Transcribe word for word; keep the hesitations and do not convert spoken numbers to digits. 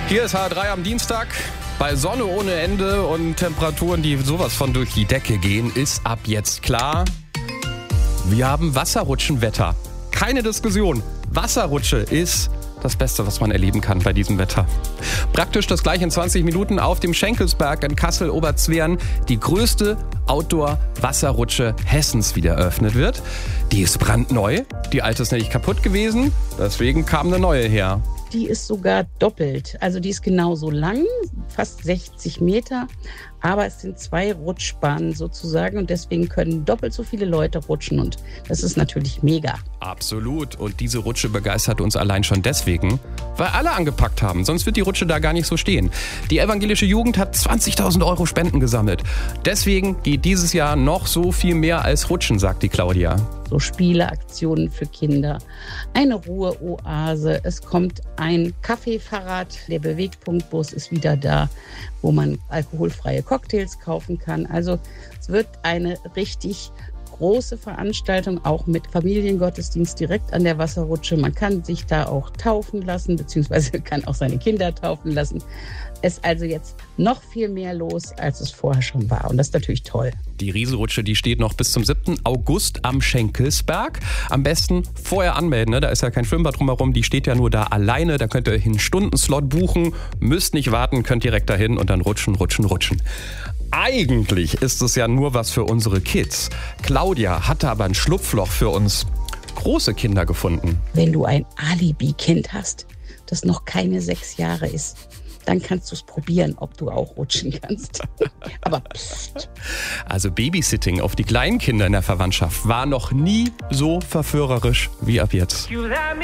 Hier ist H drei am Dienstag. Bei Sonne ohne Ende und Temperaturen, die sowas von durch die Decke gehen, ist ab jetzt klar, wir haben Wasserrutschenwetter. Keine Diskussion. Wasserrutsche ist das Beste, was man erleben kann bei diesem Wetter. Praktisch das gleiche in zwanzig Minuten auf dem Schenkelsberg in Kassel-Oberzweren. Die größte Outdoor-Wasserrutsche Hessens wieder eröffnet wird. Die ist brandneu. Die alte ist nämlich kaputt gewesen. Deswegen kam eine neue her. Die ist sogar doppelt. Also die ist genauso lang, fast sechzig Meter. Aber es sind zwei Rutschbahnen sozusagen und deswegen können doppelt so viele Leute rutschen und das ist natürlich mega. Absolut. Und diese Rutsche begeistert uns allein schon deswegen, weil alle angepackt haben. Sonst wird die Rutsche da gar nicht so stehen. Die evangelische Jugend hat zwanzigtausend Euro Spenden gesammelt. Deswegen geht dieses Jahr noch so viel mehr als Rutschen, sagt die Claudia. So Spieleaktionen für Kinder, eine Ruheoase. Es kommt ein Kaffeefahrrad, der Bewegpunktbus ist wieder da, wo man alkoholfreie Cocktails kaufen kann. Also es wird eine richtig große Veranstaltung, auch mit Familiengottesdienst direkt an der Wasserrutsche. Man kann sich da auch taufen lassen, beziehungsweise kann auch seine Kinder taufen lassen. Es ist also jetzt noch viel mehr los, als es vorher schon war. Und das ist natürlich toll. Die Riesenrutsche, die steht noch bis zum siebten August am Schenkelsberg. Am besten vorher anmelden, ne? Da ist ja kein Schwimmbad drumherum, die steht ja nur da alleine. Da könnt ihr einen Stundenslot buchen, müsst nicht warten, könnt direkt dahin und dann rutschen, rutschen, rutschen. Eigentlich ist es ja nur was für unsere Kids. Claudia hatte aber ein Schlupfloch für uns große Kinder gefunden. Wenn du ein Alibi-Kind hast, das noch keine sechs Jahre ist, dann kannst du es probieren, ob du auch rutschen kannst. Aber pst. Also Babysitting auf die kleinen Kinder in der Verwandtschaft war noch nie so verführerisch wie ab jetzt. You let me